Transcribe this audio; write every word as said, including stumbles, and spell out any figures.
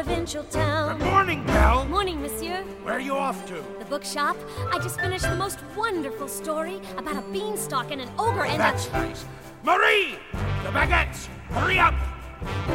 provincial town. Good morning, Belle. Morning, monsieur. Where are you off to? The bookshop. I just finished the most wonderful story about a beanstalk and an ogre and That's a... nice. Marie! The baguettes! Hurry up!